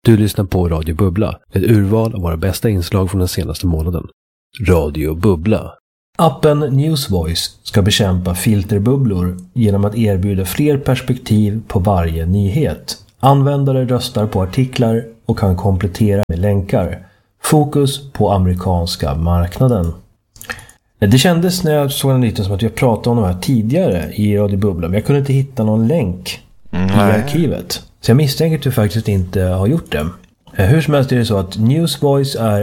Du lyssnar på Radio Bubbla, ett urval av våra bästa inslag från den senaste månaden. Radio Bubbla. Appen Newsvoice ska bekämpa filterbubblor genom att erbjuda fler perspektiv på varje nyhet. Användare röstar på artiklar och kan komplettera med länkar. Fokus på amerikanska marknaden. Det kändes när jag såg den nyheten som att vi har pratat om de här tidigare i Radio Bubbla, men jag kunde inte hitta någon länk i arkivet. Så jag misstänker att vi faktiskt inte har gjort det. Hur som helst är det så att Newsvoice är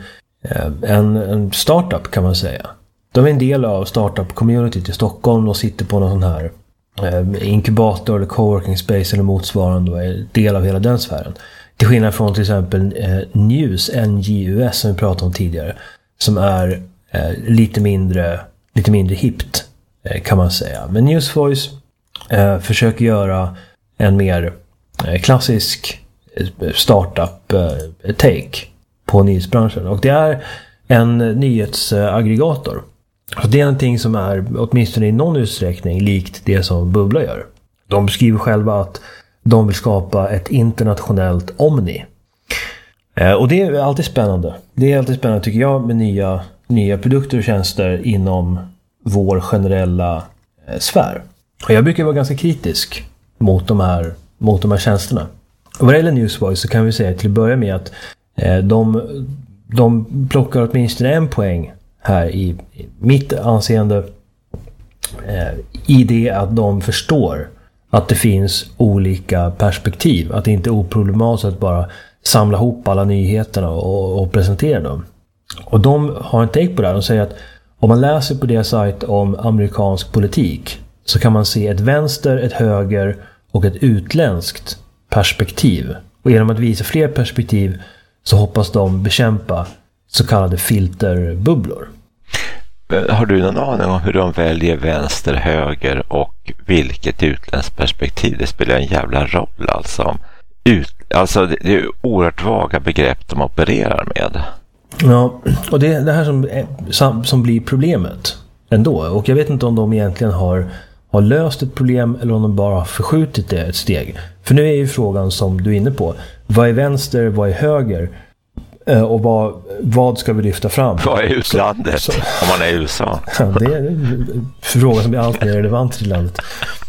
en startup, kan man säga. De är en del av startup-community i Stockholm och sitter på någon sån här inkubator eller coworking space eller motsvarande och är del av hela den sfären. Till skillnad från till exempel NGUS som vi pratade om tidigare, som är lite mindre hippt, kan man säga. Men Newsvoice försöker göra en mer klassisk startup take på nyhetsbranschen. Och det är en nyhetsaggregator. Och det är någonting som är åtminstone i någon utsträckning likt det som Bubbla gör. De beskriver själva att de vill skapa ett internationellt Omni. Och det är alltid spännande. Det är alltid spännande tycker jag med nya produkter och tjänster inom vår generella sfär. Och jag brukar vara ganska kritisk mot de här tjänsterna. Och vad det gäller Newsvoice så kan vi säga till att börja med att de plockar åtminstone en poäng här i mitt anseende i det att de förstår att det finns olika perspektiv. Att det inte är oproblematiskt att bara samla ihop alla nyheterna och presentera dem. Och de har en take på det här. De säger att om man läser på deras sajt om amerikansk politik så kan man se ett vänster, ett höger och ett utländskt perspektiv. Och genom att visa fler perspektiv så hoppas de bekämpa så kallade filterbubblor. Har du någon aning om hur de väljer vänster, höger och vilket utländskt perspektiv? Det spelar en jävla roll alltså. Alltså det är oerhört vaga begrepp de opererar med. Ja, och det är det här som blir problemet ändå. Och jag vet inte om de egentligen har löst ett problem eller om de bara har förskjutit det ett steg. För nu är ju frågan som du är inne på. Vad är vänster, vad är höger? Och vad ska vi lyfta fram? Vad är utlandet om man är i USA? Ja, det är en fråga som blir allt mer relevant i landet.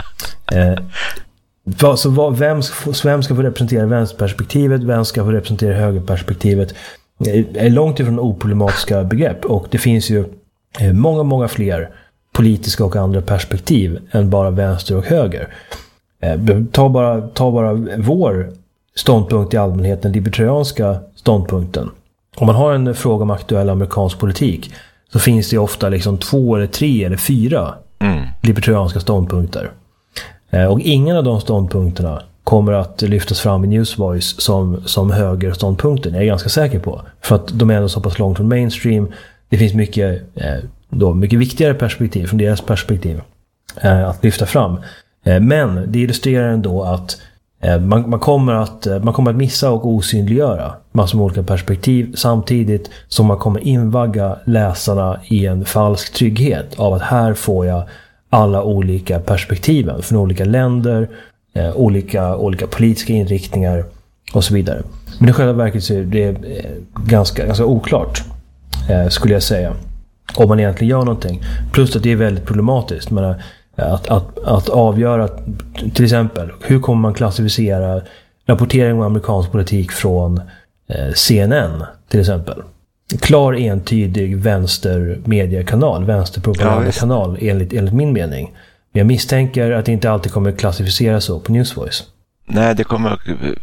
Vem ska få representera vänsterperspektivet? Vem ska få representera högerperspektivet? Är långt ifrån oproblematiska begrepp. Och det finns ju många fler politiska och andra perspektiv än bara vänster och höger. Ta bara vår ståndpunkt i allmänhet, den libertarianska ståndpunkten. Om man har en fråga om aktuell amerikansk politik så finns det ofta liksom 2 eller 3 eller 4 libertarianska ståndpunkter. Och ingen av de ståndpunkterna kommer att lyftas fram i Newsvoice som högerståndpunkten. Jag är ganska säker på. För att de är ändå så pass långt från mainstream. Det finns mycket viktigare perspektiv från deras perspektiv att lyfta fram. Men det illustrerar ändå att man kommer att missa och osynliggöra massor med olika perspektiv samtidigt som man kommer invagga läsarna i en falsk trygghet av att här får jag alla olika perspektiven från olika länder, olika politiska inriktningar och så vidare. Men i själva verket så är det ganska oklart, skulle jag säga, om man egentligen gör någonting. Plus att det är väldigt problematiskt. Men att avgöra till exempel hur kommer man klassificera rapportering om amerikansk politik från CNN till exempel. Klar entydig vänstermediekanal, vänsterpropagandakanal enligt min mening. Men jag misstänker att det inte alltid kommer klassificeras så på Newsvoice. Nej, det kommer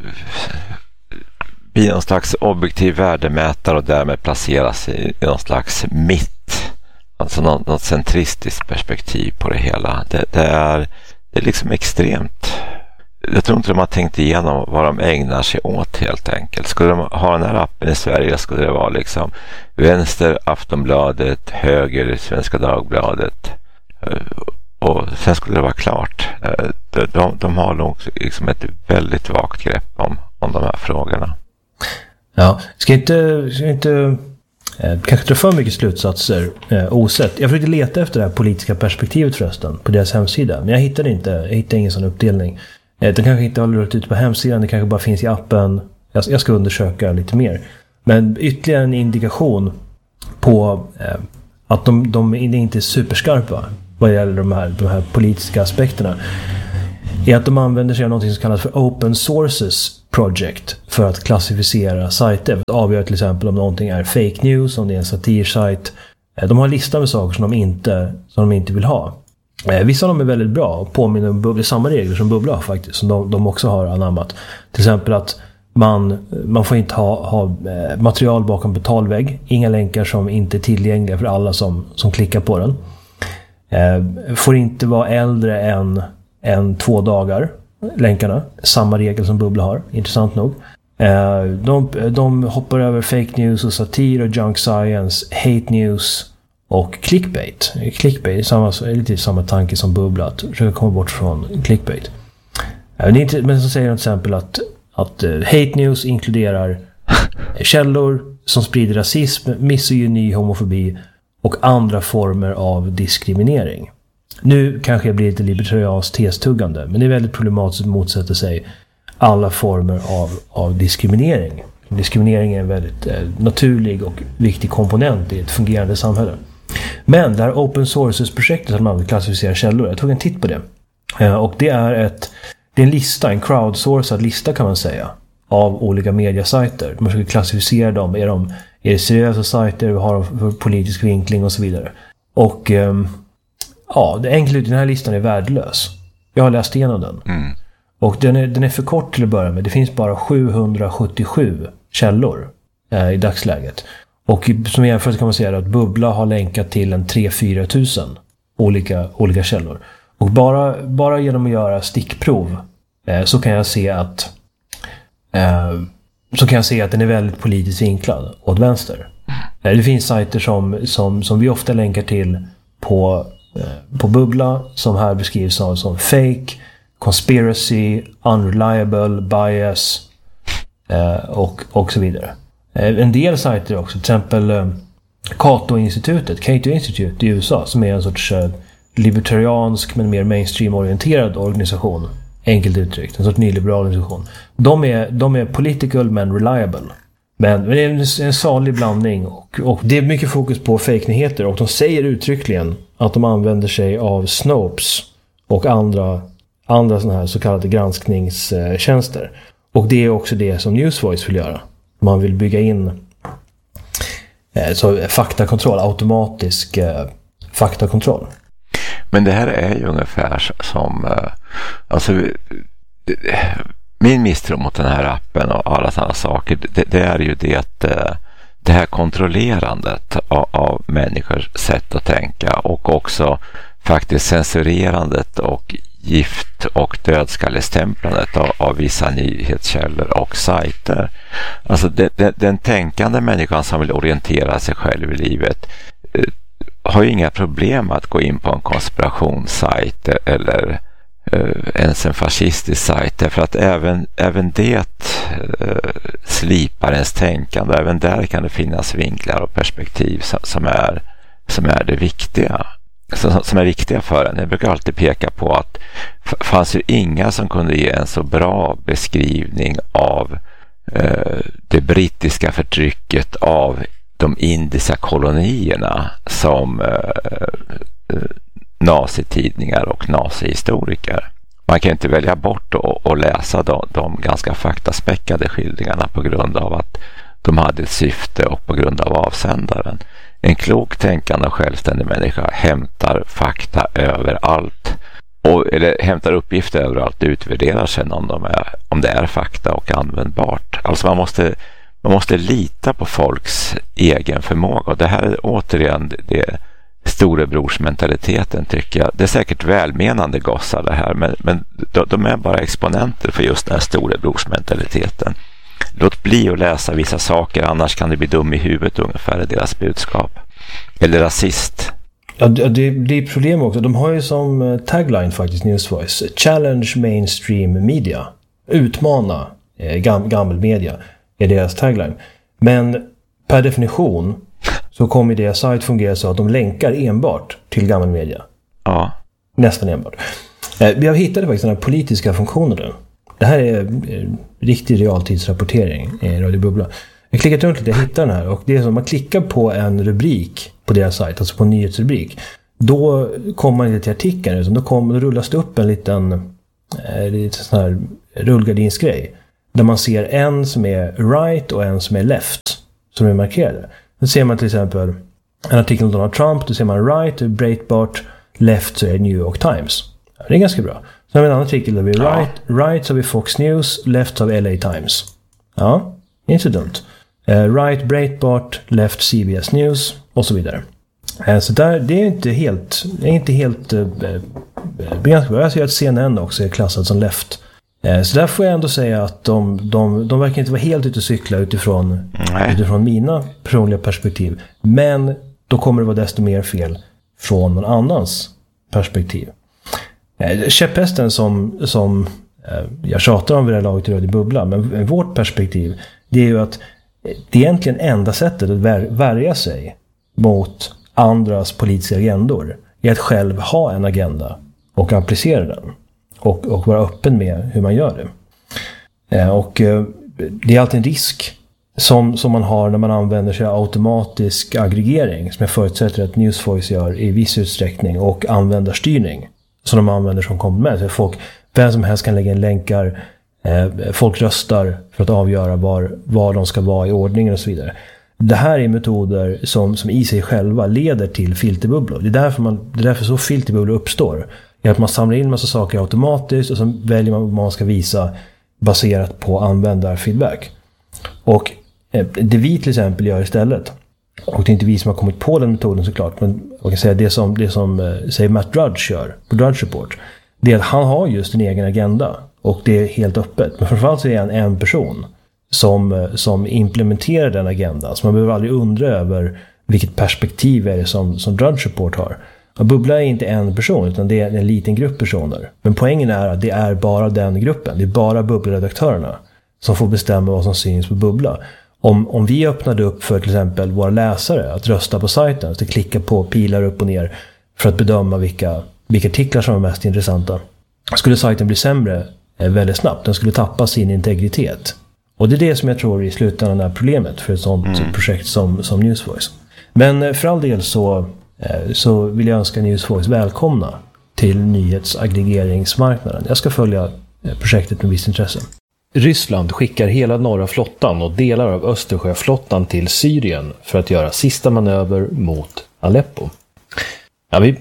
bli någon slags objektiv värdemätare och därmed placeras i någon slags mitt. Alltså något centristiskt perspektiv på det hela. Det är liksom extremt. Jag tror inte de har tänkt igenom vad de ägnar sig åt helt enkelt. Skulle de ha den här appen i Sverige skulle det vara liksom vänster Aftonbladet, höger Svenska Dagbladet och sen skulle det vara klart. De har nog liksom ett väldigt vagt grepp om de här frågorna. Ja, ska inte kanske dra för mycket slutsatser osett. Jag försökte leta efter det här politiska perspektivet förresten på deras hemsida, men jag hittade ingen sån uppdelning. Den kanske inte har rullat ut på hemsidan, det kanske bara finns i appen. Jag ska undersöka lite mer. Men ytterligare en indikation på att de inte är superskarpa vad gäller de här politiska aspekterna är att de använder sig av något som kallas för Open Sources Project för att klassificera sajter. För att avgöra till exempel om någonting är fake news, om det är en satirsajt. De har en lista med saker som de inte vill ha. Vissa av dem är väldigt bra och påminner om Bubbla, samma regler som Bubbla har faktiskt, som de också har anammat. Till exempel att man får inte ha material bakom betalvägg. Inga länkar som inte är tillgängliga för alla som klickar på den. Får inte vara äldre än 2 dagar, länkarna. Samma regel som Bubbla har, intressant nog. De hoppar över fake news och satir och junk science, hate news och clickbait. Clickbait är lite samma tanke som Bubbla, att försöka komma bort från clickbait. Men så säger de till exempel att hate news inkluderar källor som sprider rasism, misogyni, homofobi och andra former av diskriminering. Nu kanske jag blir lite libertarianskt testuggande, men det är väldigt problematiskt att motsätta sig alla former av diskriminering. Diskriminering är en väldigt naturlig och viktig komponent i ett fungerande samhälle. Men det här Open Sources-projektet som man vill klassificera källor, jag tog en titt på det. Och det är en lista, en crowdsourcad lista kan man säga, av olika mediasajter. Man försöker klassificera dem. Är det seriösa sajter? Har de för politisk vinkling och så vidare? Och det enkla ut i den här listan är värdelös. Jag har läst igenom den. Mm. Och den är för kort till att börja med. Det finns bara 777 källor i dagsläget. Och som jämförelse kan man säga att Bubbla har länkat till en 3-4 tusen olika källor. Och bara genom att göra stickprov så kan jag se att den är väldigt politiskt vinklad åt vänster. Det finns sajter som vi ofta länkar till på Bubbla som här beskrivs som fake, conspiracy, unreliable, bias och så vidare. En del sajter också, till exempel Cato Institute i USA, som är en sorts libertariansk men mer mainstream-orienterad organisation, enkelt uttryckt, en sorts nyliberal organisation. De är political men reliable. Men det är en salig blandning och det är mycket fokus på fake-nyheter, och de säger uttryckligen att de använder sig av Snopes och andra såna här så kallade granskningstjänster. Och det är också det som Newsvoice vill göra. Man vill bygga in faktakontroll, automatisk faktakontroll. Men det här är ju ungefär som min misstro mot den här appen och alla sådana saker, det är ju det att det här kontrollerandet av människors sätt att tänka, och också faktiskt censurerandet och gift- och dödskallestämplandet av vissa nyhetskällor och sajter. Alltså den tänkande människan som vill orientera sig själv i livet har ju inga problem att gå in på en konspirationssajt eller ens en fascistisk sajt, därför att även det slipar ens tänkande. Även där kan det finnas vinklar och perspektiv som är det viktiga, som är viktiga för en. Jag brukar alltid peka på att fanns ju inga som kunde ge en så bra beskrivning av det brittiska förtrycket av de indiska kolonierna som nazitidningar och nazihistoriker. Man kan inte välja bort och läsa de ganska faktaspäckade skildringarna på grund av att de hade ett syfte och på grund av avsändaren. En klok, tänkande och självständig människa hämtar fakta överallt, eller hämtar uppgifter överallt och utvärderar sen om det är fakta och användbart. Alltså man måste lita på folks egen förmåga, och det här är återigen det storebrorsmentaliteten, tycker jag. Det är säkert välmenande gossar det här, men de är bara exponenter för just den här storebrorsmentaliteten. Låt bli att läsa vissa saker, annars kan det bli dum i huvudet, ungefär, deras budskap. Eller rasist. Ja, det är problem också. De har ju som tagline faktiskt Newsvoice: Challenge mainstream media. Utmana gammal media är deras tagline. Men per definition så kommer deras sajt fungera så att de länkar enbart till gammal media. Ja. Nästan enbart. Jag hittade faktiskt den här politiska funktionen Det här är riktig realtidsrapportering i Radio Bubbla. Jag klickat runt lite, jag hittar den här, och det är som man klickar på en rubrik på deras sajt, alltså på en nyhetsrubrik. Då kommer man inte till artikeln, utan då rullas det upp en liten sån här rullgardinsgrej. Där man ser en som är right och en som är left, som är markerade. Då ser man till exempel en artikel om Donald Trump, då ser man right, Breitbart, left så är New York Times. Det är ganska bra. Sen har vi en annan artikel där vi right så har vi Fox News, left så har vi LA Times. Ja, inte så dumt. Right Breitbart, left CBS News och så vidare. Så där, det är inte helt ganska bra. Jag ser att CNN också är klassad som left. Så där får jag ändå säga att de verkar inte vara helt ute och cykla utifrån mina personliga perspektiv. Men då kommer det vara desto mer fel från någon annans perspektiv. Käpphästen som jag tjatar om vid det här laget i Radio Bubbla, men vårt perspektiv, det är ju att det är egentligen enda sättet att värja sig mot andras politiska agendor är att själv ha en agenda och applicera den och vara öppen med hur man gör det. Och det är alltid en risk som man har när man använder sig av automatisk aggregering, som jag förutsätter att Newsvoice gör i viss utsträckning, och användarstyrning som de använder som komplement. Så vem som helst kan lägga in länkar, folk röstar för att avgöra var de ska vara i ordningen och så vidare. Det här är metoder som i sig själva leder till filterbubblor. Det är därför så filterbubblor uppstår. Det är att man samlar in massa saker automatiskt och så väljer man vad man ska visa baserat på användarfeedback. Och det vi till exempel gör istället, och det är inte vi som har kommit på den metoden såklart, men man kan säga det som säger Matt Drudge gör på Drudge Report, det är att han har just en egen agenda och det är helt öppet. Men framförallt så är han en person som implementerar den agenda. Så man behöver aldrig undra över vilket perspektiv är det som Drudge Report har. Och Bubbla är inte en person, utan det är en liten grupp personer. Men poängen är att det är bara den gruppen. Det är bara Bubbla-redaktörerna som får bestämma vad som syns på Bubbla. Om vi öppnade upp för till exempel våra läsare att rösta på sajten, att klicka på pilar upp och ner för att bedöma vilka artiklar som är mest intressanta, skulle sajten bli sämre väldigt snabbt. Den skulle tappa sin integritet. Och det är det som jag tror i slutändan är problemet för ett sånt projekt som Newsvoice. Men för all del så vill jag önska Newsvoice välkomna till nyhetsaggregeringsmarknaden. Jag ska följa projektet med visst intresse. Ryssland skickar hela norra flottan och delar av Östersjöflottan till Syrien för att göra sista manöver mot Aleppo. Ja, vi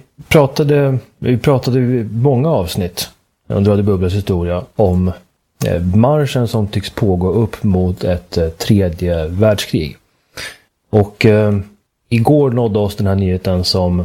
pratade i många avsnitt under Radio Bubblas historia om marschen som tycks pågå upp mot ett tredje världskrig. Och igår nådde oss den här nyheten som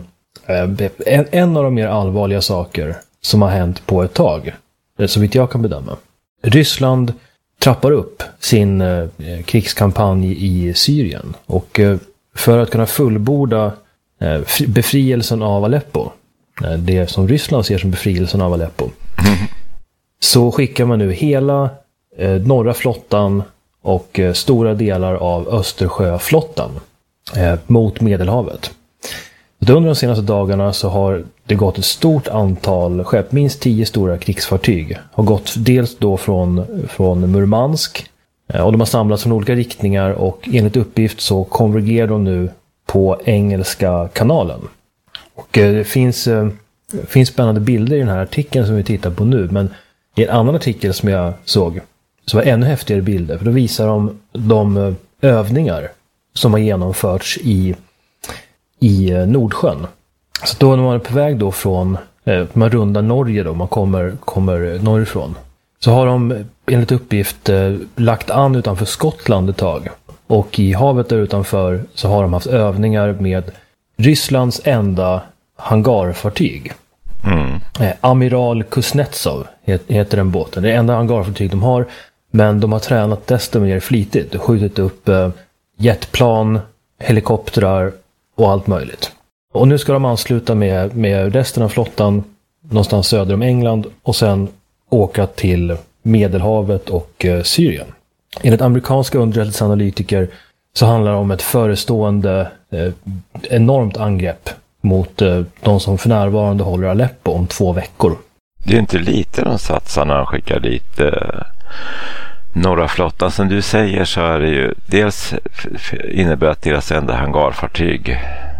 en av de mer allvarliga saker som har hänt på ett tag, så vitt jag kan bedöma. Ryssland trappar upp sin krigskampanj i Syrien, och för att kunna fullborda befrielsen av Aleppo, det som Ryssland ser som befrielsen av Aleppo, så skickar man nu hela norra flottan och stora delar av Östersjöflottan mot Medelhavet. Under de senaste dagarna så har det gått ett stort antal skepp, minst 10 stora krigsfartyg. Har gått dels då från Murmansk, och de har samlats från olika riktningar, och enligt uppgift så konvergerar de nu på Engelska kanalen. Och det finns spännande bilder i den här artikeln som vi tittar på nu, men i en annan artikel som jag såg så var ännu häftigare bilder, för då visar de övningar som har genomförts i Nordsjön. Så då när man är på väg då från man rundar Norge då, man kommer norrifrån, så har de enligt uppgift lagt an utanför Skottland ett tag, och i havet där utanför så har de haft övningar med Rysslands enda hangarfartyg. Amiral Kuznetsov heter den båten. Det är enda hangarfartyg de har, men de har tränat desto mer flitigt och skjutit upp jetplan, helikoptrar och allt möjligt. Och nu ska de ansluta med resten av flottan någonstans söder om England och sen åka till Medelhavet och Syrien. Enligt amerikanska underrättelseanalytiker så handlar det om ett förestående enormt angrepp mot de som för närvarande håller Aleppo om 2 veckor. Det är inte lite de satsar när de skickar dit norra flottan. Som du säger så är det ju dels innebär att deras enda hangarfartyg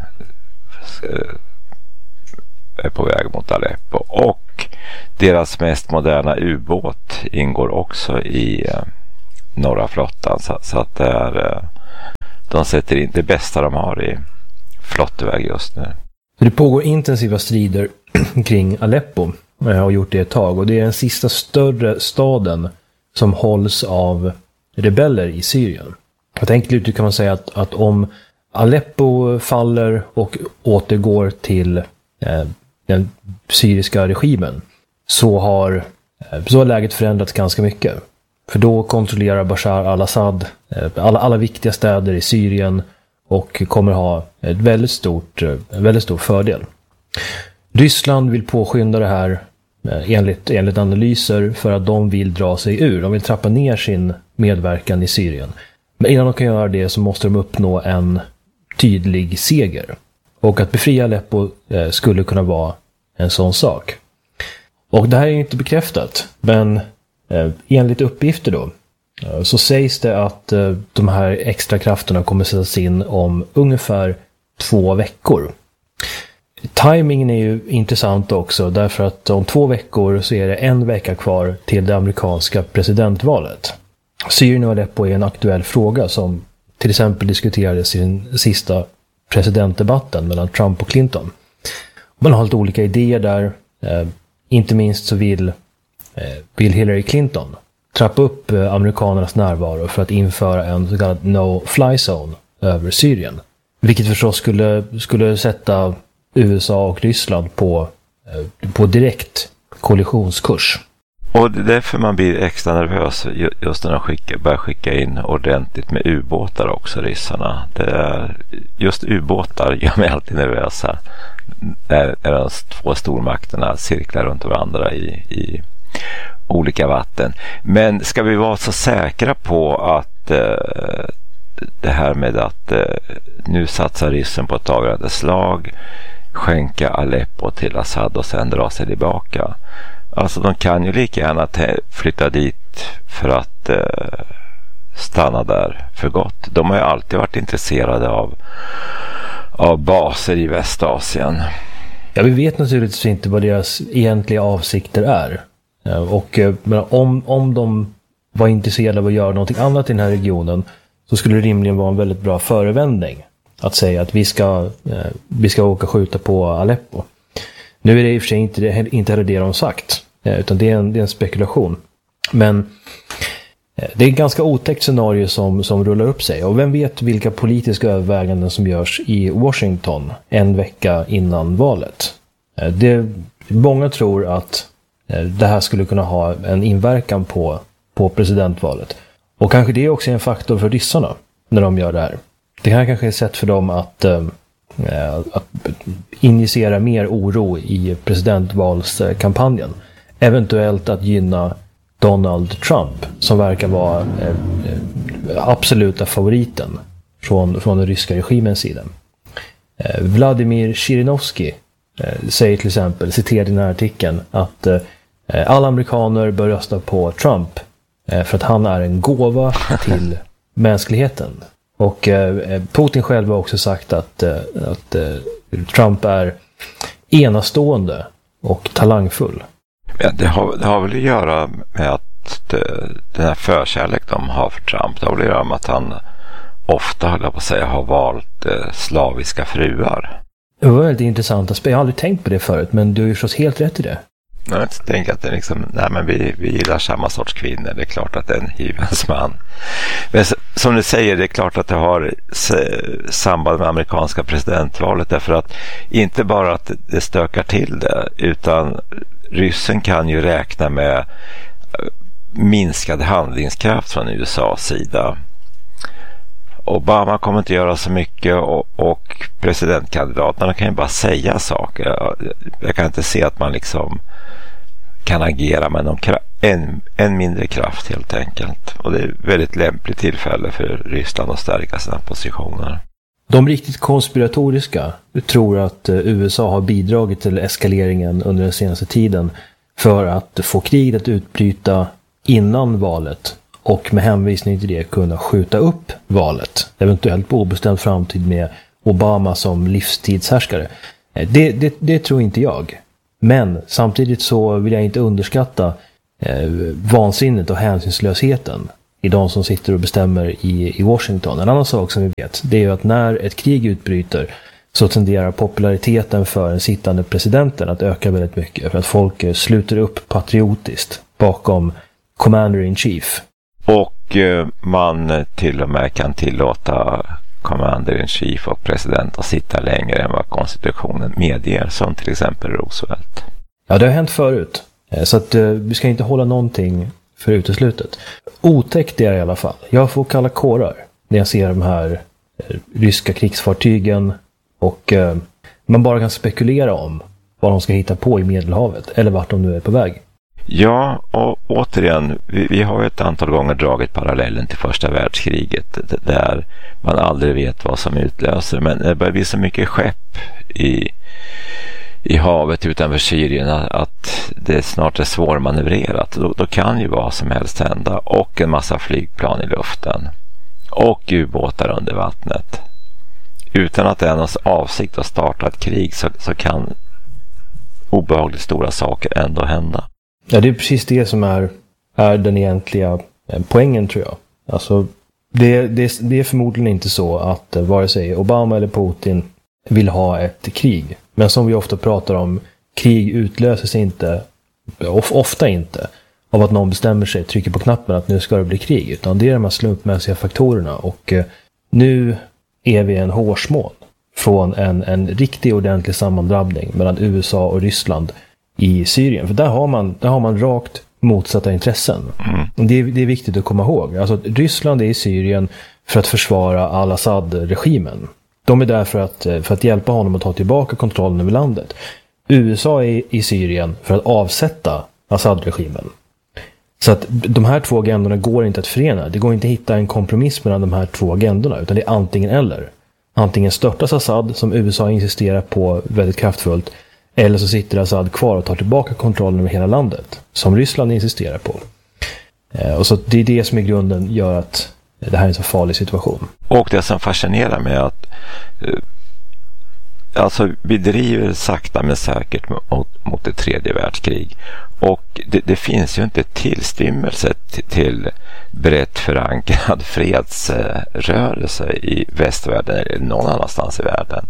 är på väg mot Aleppo, och deras mest moderna ubåt ingår också i norra flottan, så att det är, de sätter in det bästa de har i flottväg just nu. Det pågår intensiva strider kring Aleppo. Jag har gjort det ett tag, och det är den sista större staden som hålls av rebeller i Syrien. Att enkelt uttryckt kan man säga att om Aleppo faller och återgår till den syriska regimen så har läget förändrats ganska mycket. För då kontrollerar Bashar al-Assad alla viktiga städer i Syrien och kommer ha en väldigt stor fördel. Ryssland vill påskynda det här enligt analyser för att de vill dra sig ur. De vill trappa ner sin medverkan i Syrien. Men innan de kan göra det så måste de uppnå en tydlig seger. Och att befria Aleppo skulle kunna vara en sån sak. Och det här är inte bekräftat, men enligt uppgifter då så sägs det att de här extra krafterna kommer sättas in om ungefär 2 veckor. Timingen är ju intressant också, därför att om 2 veckor så är det 1 vecka kvar till det amerikanska presidentvalet. Syrien och Aleppo är en aktuell fråga som till exempel diskuterades i den sista presidentdebatten mellan Trump och Clinton. Man har lite olika idéer där. Inte minst så vill Hillary Clinton trappa upp amerikanernas närvaro för att införa en så kallad no-fly zone över Syrien. Vilket förstås skulle sätta USA och Ryssland på direkt kollisionskurs. Och det är därför man blir extra nervös just när de börjar skicka in ordentligt med ubåtar också, ryssarna. Just ubåtar gör mig alltid nervösa när de 2 stormakterna cirklar runt varandra i olika vatten. Men ska vi vara så säkra på att det här med att nu satsar ryssen på ett avgörande slag, skänka Aleppo till Assad och sen dra sig tillbaka? Alltså de kan ju lika gärna flytta dit för att stanna där för gott. De har ju alltid varit intresserade av baser i Västasien. Ja, vi vet naturligtvis inte vad deras egentliga avsikter är. Och men om de var intresserade av att göra någonting annat i den här regionen så skulle det rimligen vara en väldigt bra förevändning att säga att vi ska åka skjuta på Aleppo. Nu är det i och för sig inte heller det de sagt, utan det är en spekulation. Men det är ett ganska otäckt scenario som rullar upp sig. Och vem vet vilka politiska överväganden som görs i Washington 1 vecka innan valet. Många tror att det här skulle kunna ha en inverkan på presidentvalet. Och kanske det är också en faktor för ryssarna när de gör det här. Det här kanske är ett sätt för dem att injicera mer oro i presidentvalskampanjen. Eventuellt att gynna Donald Trump, som verkar vara absoluta favoriten från den ryska regimens sida. Vladimir Zhirinovsky säger till exempel, citerar i den här artikeln, att alla amerikaner bör rösta på Trump för att han är en gåva till mänskligheten. Och Putin själv har också sagt att Trump är enastående och talangfull. Ja, det har väl att göra med att den här förkärlek de har för Trump, det har väl att göra med att han ofta, höll jag på att säga, har valt slaviska fruar. Det var väldigt intressant aspekt. Jag har aldrig tänkt på det förut, men du är ju förstås helt rätt i det. Jag tänker att det liksom, men vi gillar samma sorts kvinnor. Det är klart att det är en hyvens man. Men som du säger, det är klart att det har samband med amerikanska presidentvalet, därför att inte bara att det stökar till det, utan ryssen kan ju räkna med minskad handlingskraft från USAs sida. Obama kommer inte göra så mycket och presidentkandidaterna kan ju bara säga saker. Jag kan inte se att man liksom kan agera med en mindre kraft helt enkelt. Och det är ett väldigt lämpligt tillfälle för Ryssland att stärka sina positioner. De riktigt konspiratoriska tror att USA har bidragit till eskaleringen under den senaste tiden för att få kriget att utbryta innan valet och med hänvisning till det kunna skjuta upp valet, eventuellt på obestämd framtid med Obama som livstidshärskare. Det tror inte jag. Men samtidigt så vill jag inte underskatta vansinnet och hänsynslösheten i de som sitter och bestämmer i Washington. En annan sak som vi vet, det är ju att när ett krig utbryter så tenderar populariteten för den sittande presidenten att öka väldigt mycket för att folk sluter upp patriotiskt bakom Commander-in-Chief. Och man till och med kan tillåta Commander-in-Chief och president att sitta längre än vad konstitutionen medger, som till exempel Roosevelt. Ja, det har hänt förut. Så att vi ska inte hålla någonting för uteslutet. Otäckt är det i alla fall. Jag får kalla kårar när jag ser de här ryska krigsfartygen och man bara kan spekulera om vad de ska hitta på i Medelhavet eller vart de nu är på väg. Ja, och återigen, vi har ju ett antal gånger dragit parallellen till första världskriget där man aldrig vet vad som utlöser, men det börjar bli så mycket skepp i havet utanför Syrien att det snart är svårmanövrerat. Då kan ju vad som helst hända, och en massa flygplan i luften och ubåtar under vattnet. Utan att det är någons avsikt att starta ett krig så kan obehagligt stora saker ändå hända. Ja, det är precis det som är den egentliga poängen, tror jag. Alltså, det är förmodligen inte så att vare sig Obama eller Putin vill ha ett krig. Men som vi ofta pratar om, krig utlöses inte, ofta inte, av att någon bestämmer sig, trycker på knappen att nu ska det bli krig. Utan det är de här slumpmässiga faktorerna. Och nu är vi en hårsmån från en riktig ordentlig sammandrabbning mellan USA och Ryssland i Syrien. För där har man rakt motsatta intressen. Det är viktigt att komma ihåg. Alltså, Ryssland är i Syrien för att försvara al-Assad-regimen. De är där för att hjälpa honom att ta tillbaka kontrollen över landet. USA är i Syrien för att avsätta Assad-regimen. Så att de här två agendorna går inte att förena. Det går inte att hitta en kompromiss mellan de här två agendorna, utan det är antingen eller. Antingen störtas Assad, som USA insisterar på väldigt kraftfullt, eller så sitter Assad kvar och tar tillbaka kontrollen över hela landet, som Ryssland insisterar på. Och så det är det som i grunden gör att det här är en så farlig situation. Och det som fascinerar mig är att alltså, vi driver sakta men säkert mot ett tredje världskrig. Och det finns ju inte tillstymmelse till brett förankrad fredsrörelse i västvärlden eller någon annanstans i världen.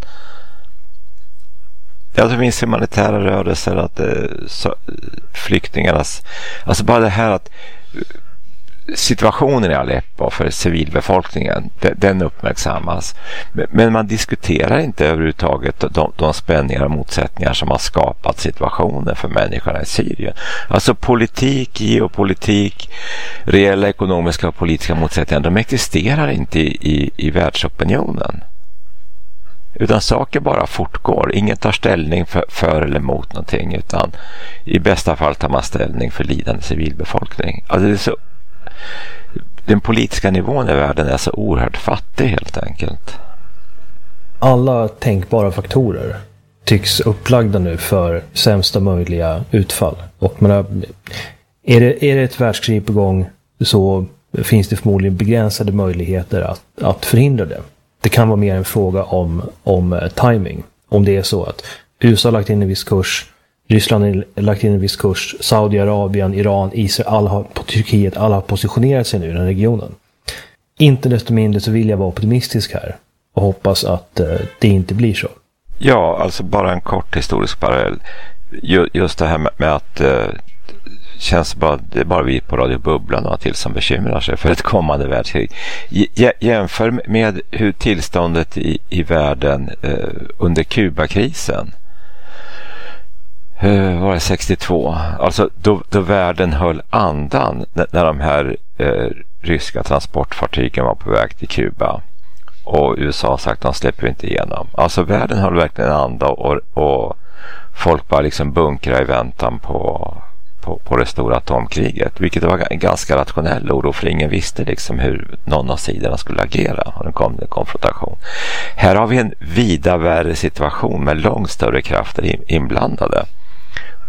Det finns humanitära rörelser, att flyktingarnas, alltså bara det här att situationen i Aleppo för civilbefolkningen, den uppmärksammas. Men man diskuterar inte överhuvudtaget de spänningar och motsättningar som har skapat situationen för människorna i Syrien. Alltså politik, geopolitik, reella ekonomiska och politiska motsättningar, de existerar inte i världsopinionen. Utan saker bara fortgår. Ingen tar ställning för eller emot någonting, utan i bästa fall tar man ställning för lidande civilbefolkning. Alltså det är så, den politiska nivån i världen är så oerhört fattig helt enkelt. Alla tänkbara faktorer tycks upplagda nu för sämsta möjliga utfall. Och är det ett världskrig på gång, så finns det förmodligen begränsade möjligheter att förhindra det. Det kan vara mer en fråga om timing. Om det är så att USA har lagt in en viss kurs, Ryssland har lagt in en viss kurs, Saudiarabien, Iran, Israel, Turkiet, alla har positionerat sig nu i den regionen. Inte desto mindre så vill jag vara optimistisk här och hoppas att det inte blir så. Ja, alltså bara en kort historisk parallell. Just det här med att känns det är bara vi på Radio Bubblan och till som bekymrar sig för ett kommande världskrig. Jämför med hur tillståndet i världen under Kubakrisen var det 62, alltså då världen höll andan när de här ryska transportfartygen var på väg till Kuba och USA sagt att de släpper inte igenom. Alltså världen höll verkligen andan och folk bara liksom bunkra i väntan på det stora atomkriget, vilket var en ganska rationell oro, för ingen visste liksom hur någon av sidorna skulle agera och det kom en konfrontation. Här har vi en vida värre situation med långt större krafter inblandade.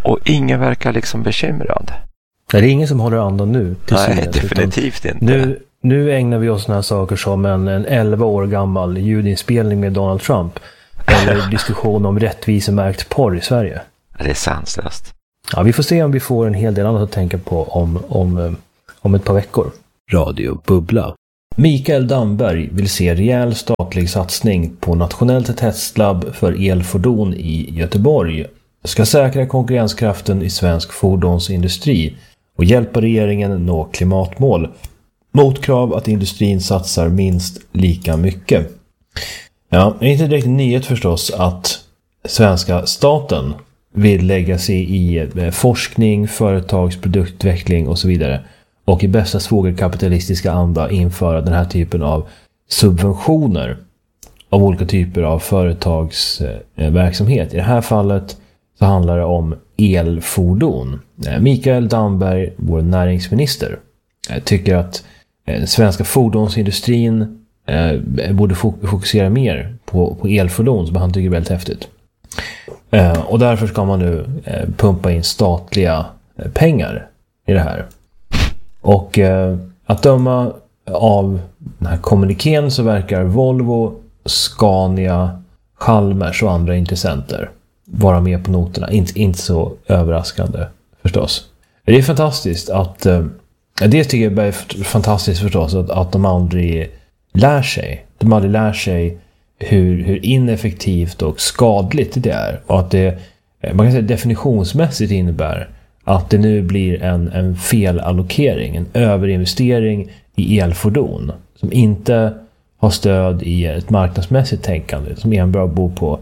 Och ingen verkar liksom bekymrad. Det är ingen som håller andan nu. Nej, definitivt inte. Nu ägnar vi oss såna här saker som en 11 år gammal ljudinspelning med Donald Trump. Eller diskussion om rättvisemärkt porr i Sverige. Det är sanslöst. Ja, vi får se om vi får en hel del annat att tänka på om ett par veckor. Radio Bubbla. Mikael Damberg vill se rejäl statlig satsning på nationellt testlabb för elfordon i Göteborg. Ska säkra konkurrenskraften i svensk fordonsindustri och hjälpa regeringen nå klimatmål. Motkrav att industrin satsar minst lika mycket. Ja, det är inte direkt nyhet förstås att svenska staten vill lägga sig i forskning, företagsproduktutveckling och så vidare. Och i bästa svågerkapitalistiska anda införa den här typen av subventioner av olika typer av företagsverksamhet. I det här fallet så handlar det om elfordon. Mikael Damberg, vår näringsminister, tycker att den svenska fordonsindustrin borde fokusera mer på elfordon, som han tycker är väldigt häftigt. Och därför ska man nu pumpa in statliga pengar i det här. Och att döma av den här kommunikén så verkar Volvo, Scania, Chalmers och andra intressenter vara med på noterna. Inte så överraskande förstås. Det är fantastiskt att det tycker jag är fantastiskt förstås att de aldrig lär sig. De aldrig lär sig hur ineffektivt och skadligt det är. Och att det, man kan säga definitionsmässigt innebär att det nu blir en felallokering, en överinvestering i elfordon som inte har stöd i ett marknadsmässigt tänkande, som enbart bor på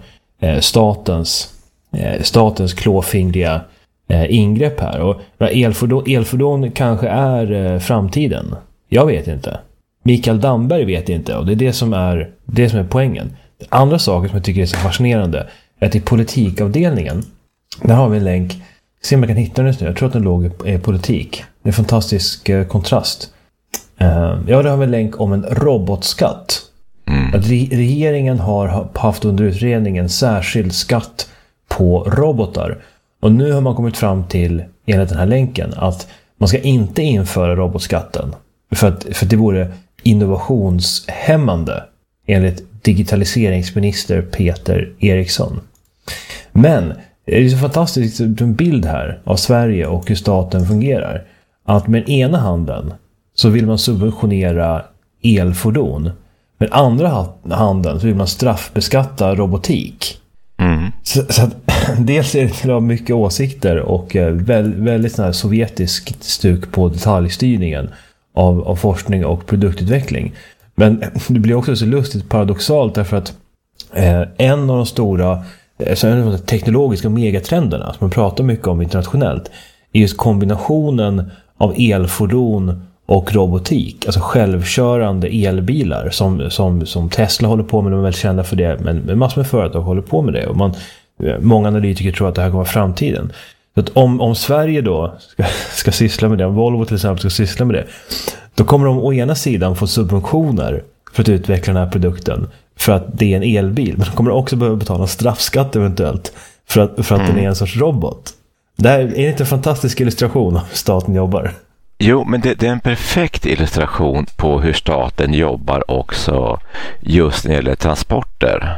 statens klåfingriga ingrepp här. Och elfordon kanske är framtiden. Jag vet inte. Mikael Damberg vet inte, och det är det som är poängen. Andra saker som jag tycker är så fascinerande är att i politikavdelningen, där har vi en länk. Se om jag kan hitta den nu. Jag tror att den låg i politik. Det är en fantastisk kontrast. Ja, det har vi en länk om en robotskatt. Att regeringen har haft under utredningen särskild skatt på robotar. Och nu har man kommit fram till, enligt den här länken, att man ska inte införa robotskatten. För att det vore innovationshämmande, enligt digitaliseringsminister Peter Eriksson. Men det är så fantastiskt en bild här av Sverige och hur staten fungerar. Att med ena handen så vill man subventionera elfordon. Med andra handen så vill man straffbeskatta robotik. Så att, dels är det till att ha mycket åsikter och väldigt sån här sovjetisk stuk på detaljstyrningen av forskning och produktutveckling. Men det blir också så lustigt paradoxalt därför att en av de stora teknologiska megatrenderna som man pratar mycket om internationellt är just kombinationen av elfordon och robotik, alltså självkörande elbilar som Tesla håller på med, de är väl kända för det, men massor med företag håller på med det, och många analytiker tror att det här kommer vara framtiden. Så att om Sverige då ska syssla med det, om Volvo till exempel ska syssla med det, då kommer de å ena sidan få subventioner för att utveckla den här produkten för att det är en elbil, men de kommer också behöva betala en straffskatt eventuellt för att den är en sorts robot. Det här är inte en fantastisk illustration av hur staten jobbar. Jo, men det är en perfekt illustration på hur staten jobbar också just när det gäller transporter.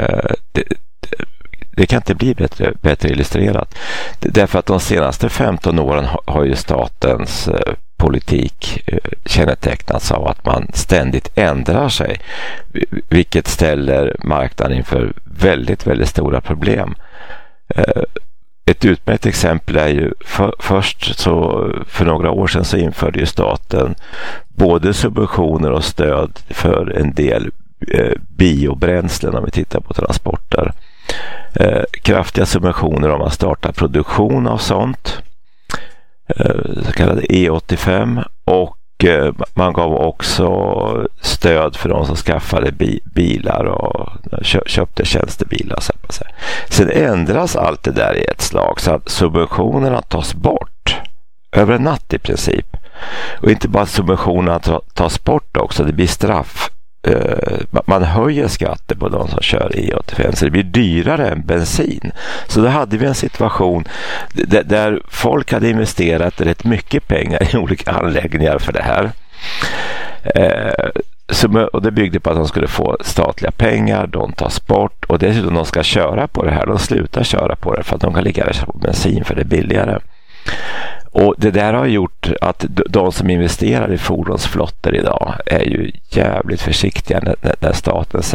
Det kan inte bli bättre illustrerat. Därför att de senaste 15 åren har ju statens politik kännetecknats av att man ständigt ändrar sig, vilket ställer marknaden inför väldigt, väldigt stora problem. Ett utmärkt exempel är ju först så för några år sedan så införde ju staten både subventioner och stöd för en del biobränslen om vi tittar på transporter. Kraftiga subventioner om man startar produktion av sånt, så kallade E85, och man gav också stöd för de som skaffade bilar och köpte tjänstebilar. Sen ändras allt det där i ett slag så att subventionerna tas bort över en natt i princip. Och inte bara subventionerna tas bort också, det blir man höjer skatter på de som kör E85, så det blir dyrare än bensin. Så då hade vi en situation där folk hade investerat rätt mycket pengar i olika anläggningar för det här. Och det byggde på att de skulle få statliga pengar, de tas bort, och dessutom de ska köra på det här. De slutar köra på det för att de kan lika köra på bensin för det är billigare. Och det där har gjort att de som investerar i fordonsflottor idag är ju jävligt försiktiga när staten